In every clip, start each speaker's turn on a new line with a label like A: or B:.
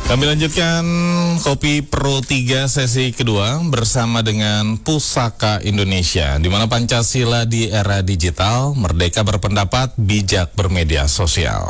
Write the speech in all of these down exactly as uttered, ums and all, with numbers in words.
A: Kami lanjutkan Kopi Pro tiga sesi kedua bersama dengan Pusaka Indonesia, di mana Pancasila di era digital, merdeka berpendapat, bijak bermedia sosial.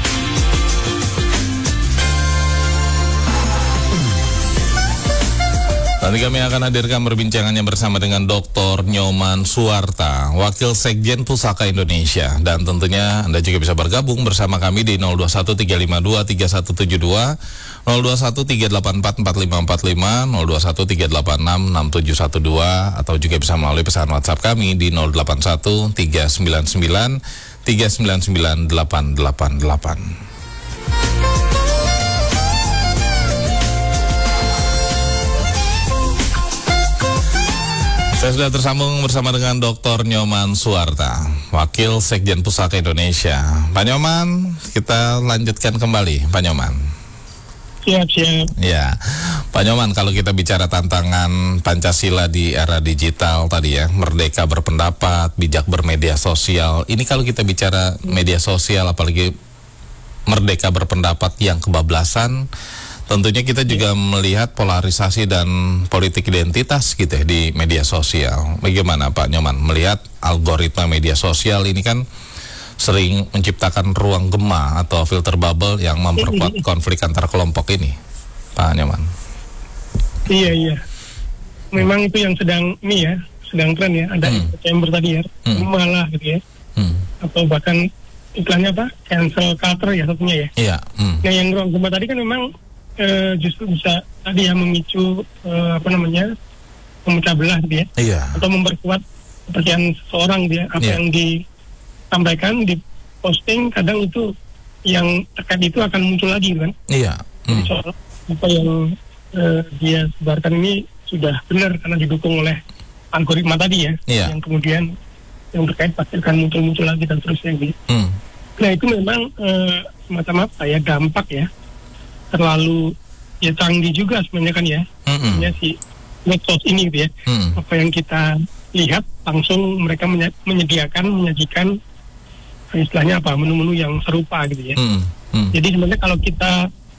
A: Nanti kami akan hadirkan perbincangannya bersama dengan Doktor Nyoman Suwarta, Wakil Sekjen Pusaka Indonesia. Dan tentunya Anda juga bisa bergabung bersama kami di nol dua satu tiga lima dua tiga satu tujuh dua, nol dua satu tiga delapan empat empat lima empat lima, nol dua satu tiga delapan enam enam tujuh satu dua, atau juga bisa melalui pesan WhatsApp kami di nol delapan satu tiga sembilan sembilan tiga sembilan sembilan delapan delapan delapan. Saya sudah tersambung bersama dengan Doktor Nyoman Suwarta, Wakil Sekjen Pusaka Indonesia. Pak Nyoman, kita lanjutkan kembali, Pak Nyoman.
B: Siap, siap.
A: Ya, Pak Nyoman, kalau kita bicara tantangan Pancasila di era digital tadi ya, merdeka berpendapat, bijak bermedia sosial. Ini kalau kita bicara media sosial, apalagi merdeka berpendapat yang kebablasan, tentunya kita juga melihat polarisasi dan politik identitas gitu ya di media sosial. Bagaimana Pak Nyoman melihat algoritma media sosial ini kan sering menciptakan ruang gema atau filter bubble yang memperkuat konflik antar kelompok ini, Pak Nyoman?
B: Iya, iya. Memang itu yang sedang ini ya, sedang tren ya, ada hmm. chamber tadi ya, hmm. malah gitu ya. Hmm. Atau bahkan iklannya apa? Cancel culture ya satunya ya. Iya. Hmm. Nah, yang ruang gema tadi kan memang Uh, justru bisa tadi ya memicu uh, apa namanya memecah belah gitu ya, iya. Atau memperkuat kepercayaan seseorang gitu ya, apa iya. yang disampaikan di posting kadang itu yang terkait itu akan muncul lagi kan, iya. hmm. soal apa yang uh, dia sebarkan ini sudah benar karena didukung oleh algoritma tadi ya, iya. yang kemudian yang terkait pasti akan muncul-muncul lagi dan terusnya gitu. Hmm. Nah itu memang uh, semacam apa ya, dampak ya, terlalu ya canggih juga sebenarnya kan ya, mm-hmm. ya si medsos ini gitu ya, mm. apa yang kita lihat langsung mereka menye- menyediakan menyajikan istilahnya apa menu-menu yang serupa gitu ya. Mm. Mm. Jadi sebenarnya kalau kita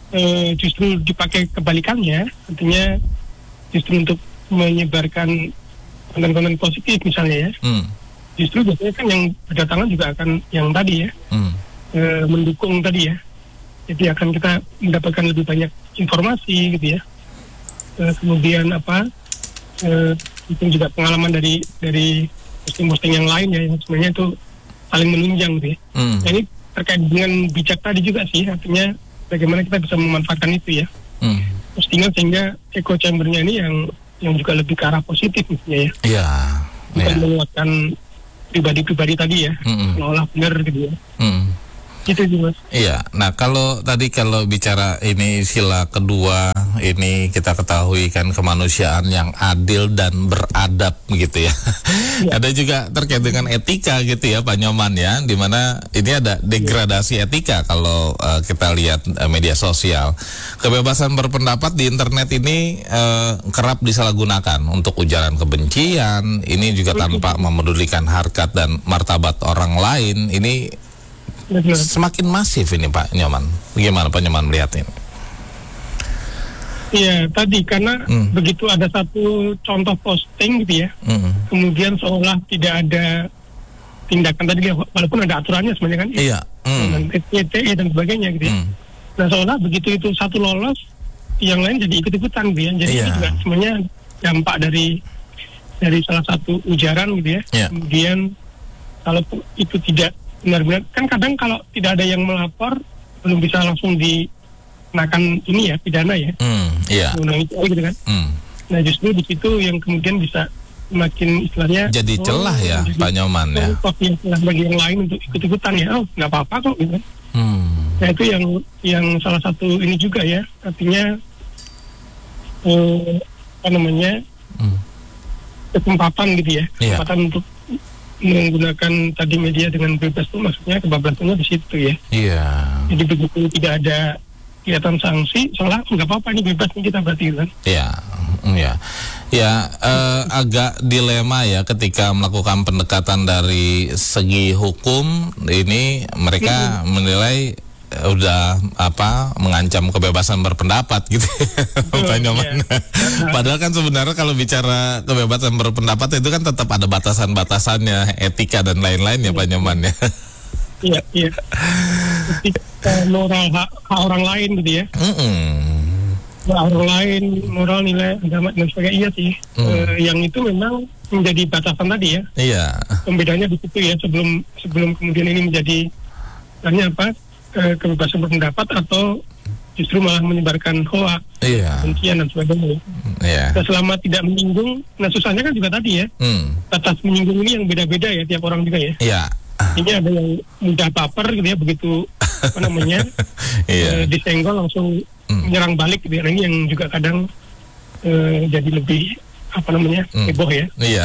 B: e, justru dipakai kebalikannya, artinya justru untuk menyebarkan konten-konten positif misalnya ya, mm. justru biasanya kan yang berdatangan juga akan yang tadi ya, mm. e, mendukung tadi ya. Jadi akan kita mendapatkan lebih banyak informasi gitu ya. E, kemudian apa? E, itu juga pengalaman dari dari posting-posting yang lain ya, yang sebenarnya itu saling menunjang gitu ya. Hmm. Nah, ini terkait dengan bijak tadi juga sih, artinya bagaimana kita bisa memanfaatkan itu ya. Hmm. Postingan sehingga echo chamber-nya ini yang yang juga lebih ke arah positif misalnya ya. Iya. Bukan yeah. menguatkan pribadi-pribadi tadi ya, hmm. seolah benar gitu ya. Hmm. Gitu juga. Iya, nah kalau tadi kalau bicara ini sila kedua ini kita ketahui kan kemanusiaan yang adil dan beradab gitu ya. Ya. Ada juga terkait dengan etika gitu ya Pak Nyoman ya, dimana ini ada degradasi ya. etika kalau uh, kita lihat uh, media sosial. Kebebasan berpendapat di internet ini uh, kerap disalahgunakan untuk ujaran kebencian, ini juga tanpa memedulikan harkat dan martabat orang lain. Ini Betul. Semakin masif ini Pak Nyoman. Bagaimana Pak Nyoman melihat ini? Iya tadi karena hmm. begitu ada satu contoh posting gitu ya, hmm. kemudian seolah tidak ada tindakan tadi walaupun ada aturannya sebenarnya kan, iya. hmm. dan T E dan sebagainya gitu ya. Hmm. Nah seolah begitu itu satu lolos, yang lain jadi ikut-ikutan gitu ya. Jadi iya. ini juga sebenarnya dampak dari dari salah satu ujaran gitu ya. Iya. Kemudian kalau itu tidak benar-benar kan kadang kalau tidak ada yang melapor belum bisa langsung dikenakan ini ya pidana ya, mm, yeah. undang itu gitu kan. Mm. Nah justru di situ yang kemudian bisa semakin istilahnya jadi celah oh, ya jadi, Pak Nyoman ya. Oh, yang celah bagi yang lain untuk ikut-ikutan ya, oh nggak apa-apa kok gitu. Mm. Nah itu yang yang salah satu ini juga ya, artinya eh, apa namanya mm. kesempatan gitu ya, yeah. kesempatan untuk menggunakan tadi media dengan bebas itu maksudnya kebablasannya di situ ya. Iya. Jadi begitu tidak ada kelihatan sanksi, soalnya nggak apa-apa ini bebas nih kita berarti kan. Iya, iya. Ya eh, agak dilema ya ketika melakukan pendekatan dari segi hukum ini mereka hmm. menilai
A: udah apa mengancam kebebasan berpendapat gitu. Pak Nyoman.
B: Iya.
A: Padahal kan sebenarnya kalau bicara kebebasan berpendapat itu kan tetap ada batasan-batasannya, etika dan lain-lain ya Pak Nyoman ya.
B: Iya, iya. Etika, moral hak, hak orang lain gitu ya.
A: Mm-mm.
B: Hak orang lain, moral, nilai agama dan sebagainya, iya sih.
A: Mm.
B: Eh, yang itu memang menjadi batasan tadi ya.
A: Iya.
B: Pembedanya di situ ya, sebelum sebelum kemudian ini menjadi hanya apa? Kebebasan berpendapat atau justru malah menyebarkan hoak,
A: Iya.
B: kebencian dan sebagainya.
A: Iya.
B: Nah, selama tidak menyinggung, nah susahnya kan juga tadi ya,
A: Hmm.
B: batas menyinggung ini yang beda-beda ya tiap orang juga ya.
A: Iya.
B: Ini ada yang mudah baper gitu ya, begitu apa namanya
A: Iya.
B: eh, disenggol langsung
A: Hmm.
B: menyerang balik gitu ya. Nah, ini yang juga kadang eh, jadi lebih apa namanya
A: Hmm.
B: heboh ya.
A: Iya.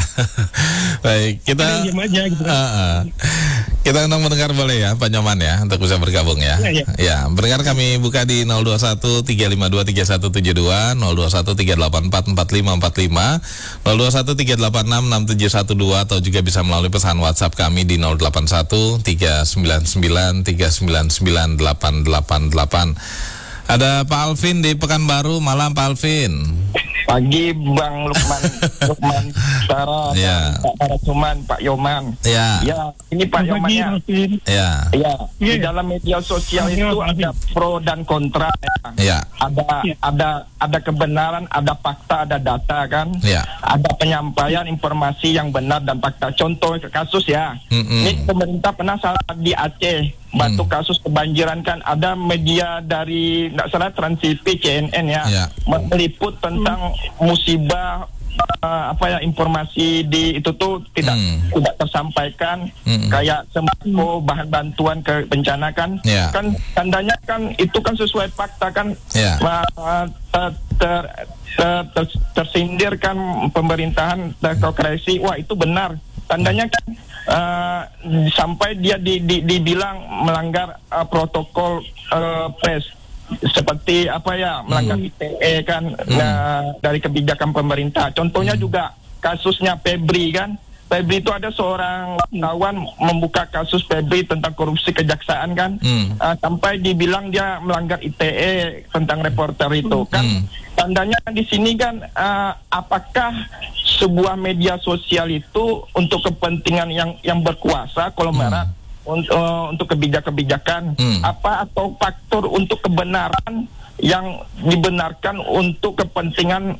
A: Baik, kita
B: Kadang diam aja gitu kan.
A: Uh, uh. Kita undang mendengar boleh ya Pak Nyoman ya untuk bisa bergabung ya.
B: Ya, ya.
A: Ya, mendengar kami buka di nol dua satu tiga lima dua tiga satu tujuh dua, nol dua satu tiga delapan empat empat lima empat lima, nol dua satu tiga delapan enam enam tujuh satu dua, atau juga bisa melalui pesan WhatsApp kami di nol delapan satu tiga sembilan sembilan tiga sembilan sembilan delapan delapan delapan. Ada Pak Alvin di Pekanbaru. Malam Pak Alvin.
C: Pagi Bang Lukman, Lukman Sarah,
A: Ya.
C: Pak Paracuman, Pak Yoman.
A: Ya.
C: Ya, ini Pak
B: Selamat
C: Yoman
B: pagi,
C: ya.
B: Alvin.
A: Ya.
C: Ya, di
B: Iya.
C: dalam media sosial
B: Selamat
C: itu
B: pagi.
C: ada pro dan kontra ya.
A: Ya.
C: Ada
B: Iya.
C: ada ada kebenaran, ada fakta, ada data kan.
A: Ya.
C: Ada penyampaian informasi yang benar dan fakta. Contoh kasus ya.
A: Mm-mm.
C: Ini pemerintah pernah salah di Aceh. Batu
A: Hmm.
C: kasus kebanjiran kan ada media dari nggak salah Trans T V, C N N ya,
A: Ya.
C: meliput tentang musibah uh, apa ya informasi di itu tuh tidak
A: Hmm.
C: tidak tersampaikan
A: Hmm.
C: kayak sembako bahan bantuan ke bencana kan
A: Ya.
C: kan tandanya kan itu kan sesuai fakta kan
A: Ya.
C: uh, ter, ter, ter, ter, tersindir kan pemerintahan teknokrasi, wah itu benar tandanya kan uh, sampai dia di, di, dibilang melanggar uh, protokol uh, pres seperti apa ya melanggar
A: Hmm.
C: I T E kan nah, dari kebijakan pemerintah. Contohnya juga kasusnya Febri kan. Febri itu ada seorang wartawan membuka kasus Febri tentang korupsi kejaksaan kan,
A: Hmm.
C: uh, sampai dibilang dia melanggar I T E tentang reporter itu kan.
A: Hmm.
C: Tandanya di sini kan uh, apakah sebuah media sosial itu untuk kepentingan yang yang berkuasa konglomerat untuk uh, untuk kebijakan-kebijakan
A: Hmm.
C: apa atau faktor untuk kebenaran yang dibenarkan untuk kepentingan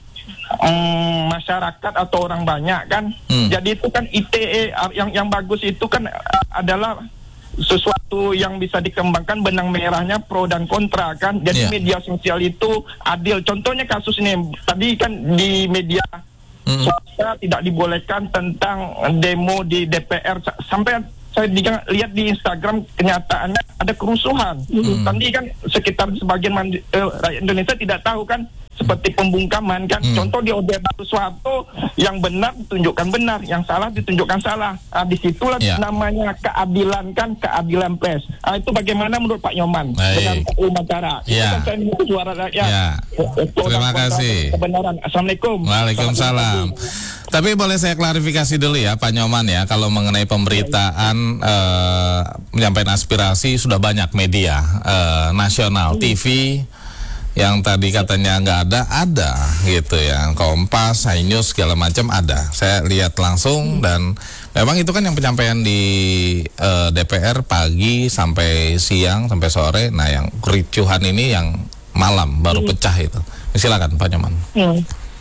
C: um, masyarakat atau orang banyak kan.
A: Hmm.
C: Jadi itu kan I T E yang yang bagus itu kan uh, adalah sesuatu yang bisa dikembangkan benang merahnya pro dan kontra kan. Jadi
A: Yeah.
C: media sosial itu adil. Contohnya kasus ini tadi kan di media
A: Hmm.
C: swasta tidak dibolehkan tentang demo di D P R S- sampai saya di- lihat di Instagram kenyataannya ada kerusuhan.
A: Hmm.
C: Tadi kan sekitar sebagian mandi, eh, rakyat Indonesia tidak tahu kan seperti pembungkaman kan.
A: Hmm.
C: Contoh di Orde Baru Soeharto yang benar ditunjukkan benar, yang salah ditunjukkan salah. Ah, disitulah
A: Ya.
C: namanya keadilan kan, keadilan pers. Ah, itu bagaimana menurut Pak Nyoman
A: Baik.
C: dengan umatara? Itu
A: Ya.
C: kan saya menurut suara rakyat.
A: Ya.
C: Eh, pro dan
A: Terima
C: kontra
A: kasih.
C: Kebenaran. Assalamualaikum.
A: Waalaikumsalam. Tapi boleh saya klarifikasi dulu ya Pak Nyoman ya, kalau mengenai pemberitaan eh, menyampaikan aspirasi sudah banyak media eh, nasional, T V yang tadi katanya nggak ada, ada gitu ya, Kompas, iNews segala macam ada. Saya lihat langsung dan memang itu kan yang penyampaian di eh, D P R pagi sampai siang sampai sore. Nah yang kericuhan ini yang malam baru pecah itu. Silakan Pak Nyoman.
B: Ya,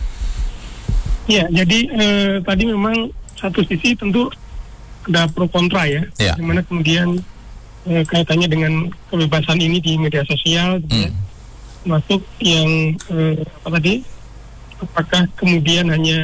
B: ya jadi eh, tadi memang satu sisi tentu ada pro kontra ya,
A: Ya.
B: dimana kemudian eh, kaitannya dengan kebebasan ini di media sosial, gitu ya.
A: Hmm.
B: Masuk yang eh, apa tadi? Apakah kemudian hanya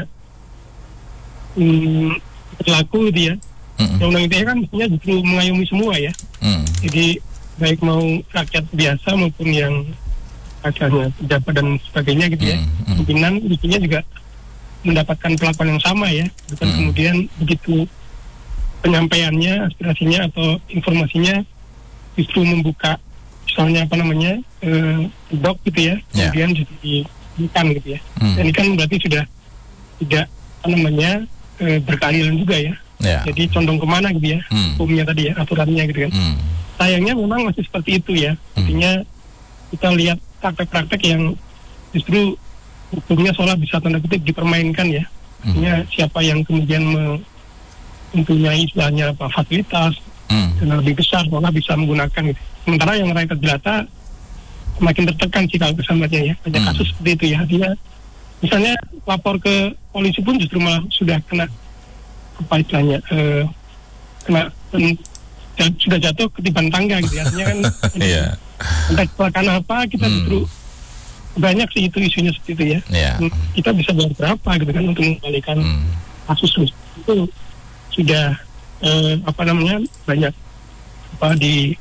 B: hmm, berlaku gitu ya?
A: Mm-mm.
B: Undang-undang I T E kan mestinya justru mengayomi semua ya.
A: Hmm.
B: Jadi baik mau rakyat biasa maupun yang acaranya pejabat dan sebagainya gitu ya.
A: Hmm, hmm.
B: Pimpinan mestinya juga mendapatkan perlakuan yang sama ya. Bukan
A: Hmm.
B: kemudian begitu penyampaiannya, aspirasinya atau informasinya justru membuka misalnya apa namanya eh, blog gitu ya,
A: Ya.
B: kemudian jadi dihentikan gitu ya.
A: Hmm.
B: Dan ini kan berarti sudah tidak apa namanya eh, berkeadilan juga ya.
A: Ya.
B: Jadi condong kemana gitu ya,
A: Hmm.
B: hukumnya tadi ya, aturannya gitu kan.
A: Hmm.
B: sayangnya memang masih seperti itu ya. Artinya kita lihat praktek-praktek yang justru hukumnya seolah bisa tanda kutip dipermainkan ya. Artinya siapa yang kemudian mempunyai istilahnya apa fasilitas hmm. dan lebih besar seolah bisa menggunakan gitu. Sementara yang rakyat jelata semakin tertekan sih kalau kesambatnya ya. Banyak hmm. kasus seperti itu ya. Artinya misalnya lapor ke polisi pun justru malah sudah kena apa istilahnya eh, kena eh, sudah jatuh ketiban tangga gitu ya. Artinya kan yeah. entah kecelakaan apa kita hmm. justru banyak sih itu isunya seperti itu ya. Yeah. Kita bisa bayar berapa gitu kan untuk mengembalikan hmm. kasus itu sudah eh, apa namanya banyak apa di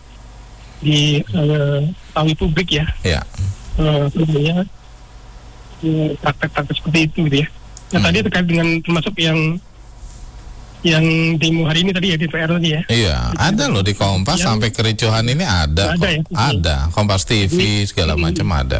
B: di eh, tahu publik ya. Yeah. Eh, sebenarnya eh, praktek-praktek seperti itu gitu ya. Nah hmm. tadi terkait dengan termasuk yang yang demo hari ini tadi ya di P R tadi ya.
A: Iya, ada loh di Kompas yang, sampai kericuhan ini ada. Ada, ya, ada. Kompas T V segala macam ada.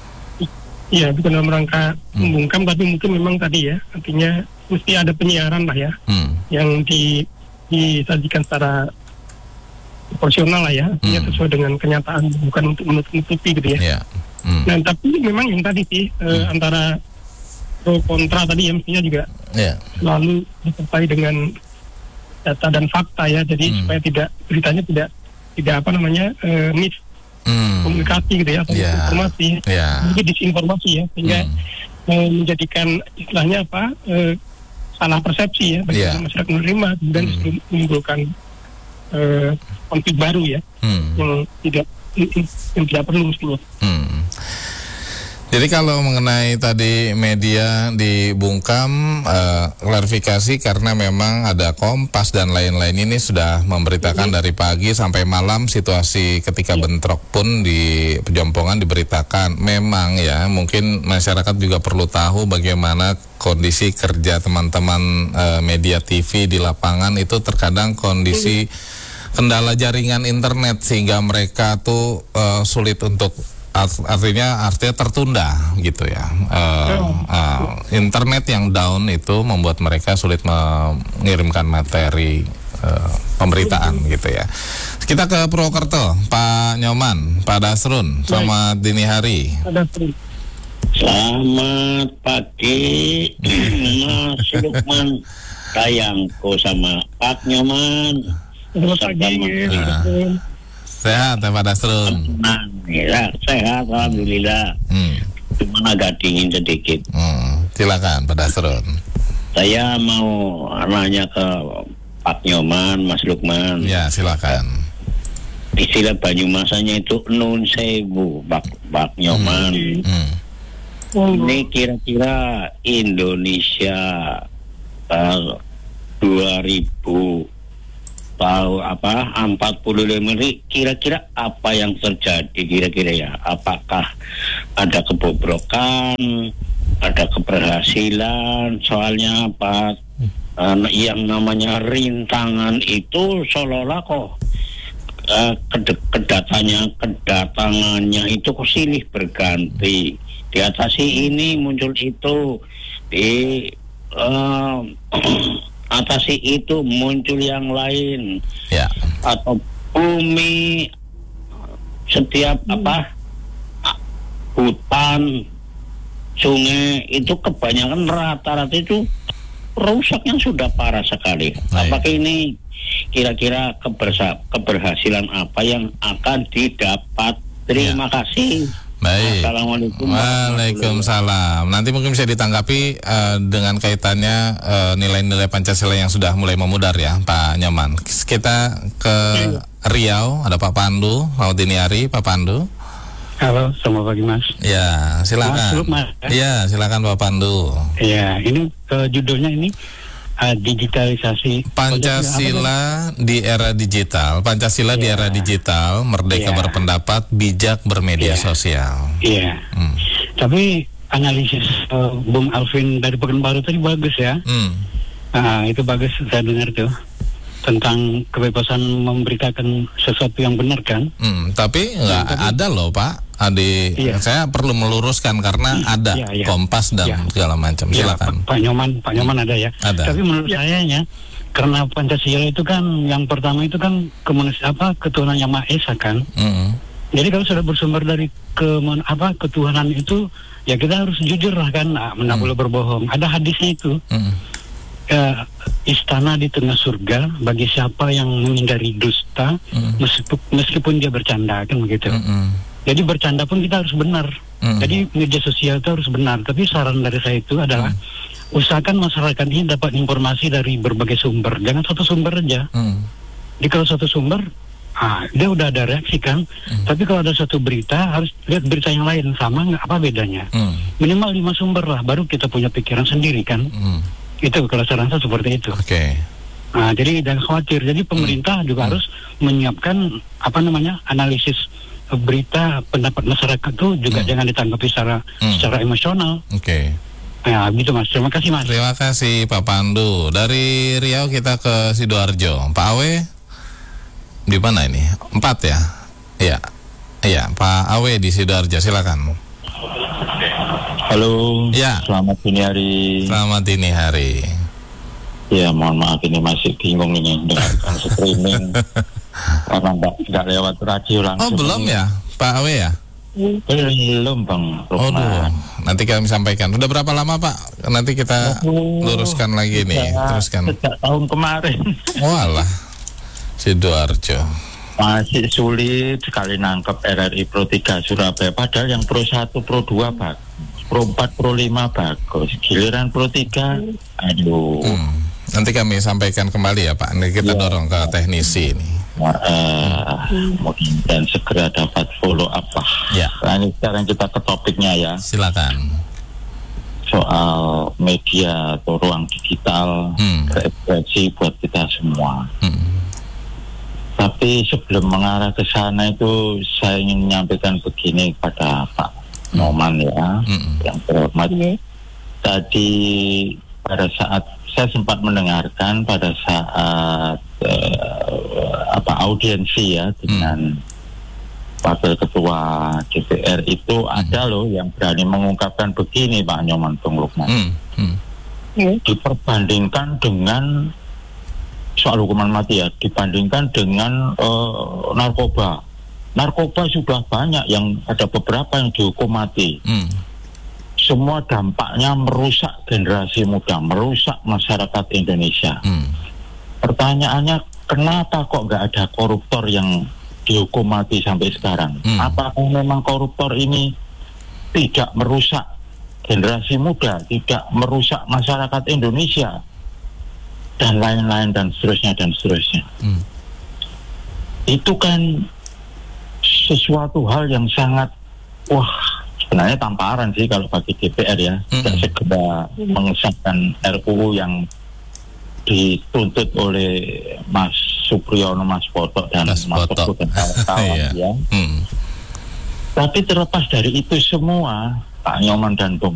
B: Iya, bukan dalam rangka hmm. membungkam, tapi mungkin memang tadi ya, artinya mesti ada penyiaran lah ya, hmm. yang di, disajikan secara proporsional lah ya, artinya hmm. sesuai dengan kenyataan, bukan untuk menutupi gitu ya. Yeah. Hmm. Nah, tapi memang yang tadi sih, hmm. eh, antara pro kontra tadi ya, mestinya juga yeah. selalu disertai dengan data dan fakta ya, jadi hmm. supaya tidak, beritanya tidak, tidak apa namanya, eh, mis Hmm. komunikasi gitu ya, atau yeah. informasi, yeah. mungkin disinformasi ya, sehingga hmm. eh, menjadikan istilahnya apa eh, salah persepsi ya bagi yeah. masyarakat menerima dan hmm. menimbulkan eh, konflik baru ya, hmm. yang tidak yang tidak perlu mestinya. Hmm.
A: Jadi kalau mengenai tadi media dibungkam, uh, klarifikasi karena memang ada Kompas dan lain-lain ini sudah memberitakan dari pagi sampai malam situasi ketika bentrok pun di Pejompongan diberitakan. Memang ya mungkin masyarakat juga perlu tahu bagaimana kondisi kerja teman-teman uh, media T V di lapangan itu terkadang kondisi kendala jaringan internet sehingga mereka tuh uh, sulit untuk artinya artinya tertunda gitu ya. Uh, uh, internet yang down itu membuat mereka sulit mengirimkan materi uh, pemberitaan gitu ya. Kita ke Purwokerto, Pak Nyoman, Pak Dasrun, selamat dini hari.
D: Selamat pagi, Mas Lukman, tayangku sama Pak Nyoman.
B: Selamat pagi.
A: Sehat ya Pak Dasrun?
D: Nah, ya, sehat alhamdulillah. Hmm. Cuma agak dingin sedikit.
A: Hmm. Silakan Pak Dasrun.
D: Saya mau nanya ke Pak Nyoman, Mas Lukman.
A: Ya silakan.
D: Istilah Banyumasanya itu nun sewu, Pak Pak Nyoman. Hmm. Hmm. Ini kira-kira Indonesia uh, dua ribu tahu apa empat puluh lima ini kira-kira apa yang terjadi kira-kira ya, apakah ada kebobrokan, ada keberhasilan, soalnya apa uh, yang namanya rintangan itu seolah-olah kok uh, ked- kedatangannya kedatangannya itu kok silih berganti, diatasi ini muncul itu, di uh, atasi itu muncul yang lain, ya. Atau bumi setiap hmm. apa hutan, sungai itu kebanyakan rata-rata itu rusaknya sudah parah sekali. Baik. Apakah ini kira-kira kebersa- keberhasilan apa yang akan didapat? Terima ya. kasih.
A: Baik. Assalamualaikum. Waalaikumsalam. Nanti mungkin bisa ditanggapi uh, dengan kaitannya uh, nilai-nilai Pancasila yang sudah mulai memudar ya, Pak Nyoman. Kita ke Riau, ada Pak Pandu. Selamat dini hari, Pak Pandu.
E: Halo, selamat pagi Mas.
A: Ya, silakan.
E: Mas,
A: ya, silakan Pak Pandu.
E: Ya, ini uh, judulnya ini uh, digitalisasi
A: Pancasila di era digital. Pancasila ya. di era digital, merdeka ya. berpendapat, bijak bermedia ya. sosial.
E: Iya. Hmm. Tapi analisis uh, Bung Alvin dari Pekanbaru tadi bagus ya. Hmm. Uh, itu bagus saya dengar tuh. Tentang kebebasan memberitakan sesuatu yang benar kan.
A: Hmm, tapi nggak ya, ada loh Pak. Adi, iya. Saya perlu meluruskan karena iya, ada iya, iya. Kompas dan iya. segala macam. Silakan.
E: Iya, Pak, Pak Nyoman, Pak Nyoman ada ya.
A: Ada.
E: Tapi menurut iya. saya ya, karena Pancasila itu kan yang pertama itu kan kemanusi apa ketuhanan yang Maha Esa kan. Mm. Jadi kalau sudah bersumber dari ke apa ketuhanan itu, ya kita harus jujur lah kan, nah, tidak boleh mm. berbohong. Ada hadisnya itu, mm. uh, istana di tengah surga bagi siapa yang menghindari dusta, mm. meskipun, meskipun dia bercanda kan begitu. Mm-mm. Jadi bercanda pun kita harus benar. Mm. Jadi media sosial itu harus benar. Tapi saran dari saya itu adalah mm. usahakan masyarakat ini dapat informasi dari berbagai sumber, jangan satu sumber aja. Mm. Jadi kalau satu sumber, ah, dia udah ada reaksi kan. Mm. Tapi kalau ada satu berita, harus lihat berita yang lain, sama nggak, apa bedanya. Mm. Minimal lima sumber lah, baru kita punya pikiran sendiri kan. Mm. Itu kalau saran saya seperti itu. Oke. Okay. Nah, jadi jangan khawatir. Jadi pemerintah mm. juga mm. harus menyiapkan apa namanya analisis berita pendapat masyarakat tuh juga mm. jangan ditanggapi secara mm. secara emosional. Oke. Okay. Ya, gitu Mas. Terima kasih Mas.
A: Terima kasih Pak Pandu. Dari Riau kita ke Sidoarjo. Pak Awe di mana ini? Empat ya? Iya. Iya, Pak Awe di Sidoarjo, silakan.
F: Halo.
A: Ya.
F: Selamat dini hari.
A: Selamat dini hari.
F: Ya, mohon maaf ini masih bingung ini dengan streaming. Karena nggak nggak lewat radio langsung.
A: Oh belum
F: ini.
A: Ya, Pak Awe ya?
F: Belum Bang.
A: Oh nanti kami sampaikan. Udah berapa lama Pak? Nanti kita oh, luruskan lagi nih. Teruskan.
F: Sejak tahun kemarin.
A: Oh alah, Sidoarjo.
F: Masih sulit sekali nangkep R R I Pro tiga Surabaya. Padahal yang Pro satu, Pro dua bagus, Pro empat, Pro lima bagus. Giliran Pro tiga, aduh. Hmm.
A: Nanti kami sampaikan kembali ya Pak. Nanti kita ya, dorong ke teknisi ini.
F: Uh, hmm. Mudah-mudahan segera dapat follow up lah. Ya. Nah, ini sekarang kita ke topiknya ya.
A: Silakan.
F: Soal media atau ruang digital, hmm. berekspresi buat kita semua. Hmm. Tapi sebelum mengarah ke sana itu saya ingin menyampaikan begini kepada Pak hmm. Noman ya, hmm. yang terhormat. Hmm. Tadi pada saat saya sempat mendengarkan pada saat uh, apa audiensi ya dengan hmm. Wakil Ketua D P R itu hmm. ada loh yang berani mengungkapkan begini Pak Nyoman Bung Lukman. Hmm. Hmm. Diperbandingkan dengan soal hukuman mati ya, dibandingkan dengan uh, narkoba. Narkoba sudah banyak yang ada beberapa yang dihukum mati. Hmm. Semua dampaknya merusak generasi muda, merusak masyarakat Indonesia. Hmm. Pertanyaannya, kenapa kok nggak ada koruptor yang dihukum mati sampai sekarang? Hmm. Apakah memang koruptor ini tidak merusak generasi muda, tidak merusak masyarakat Indonesia, dan lain-lain dan seterusnya dan seterusnya? Hmm. Itu kan sesuatu hal yang sangat wah. Sebenarnya tamparan sih kalau bagi D P R ya, tidak mm-hmm. segera mengesahkan R U U yang dituntut oleh Mas Supriyono, Mas Botok dan Mas, Mas Botok dan kawan-kawan ya. Mm. Tapi terlepas dari itu semua, Pak Nyoman dan Bung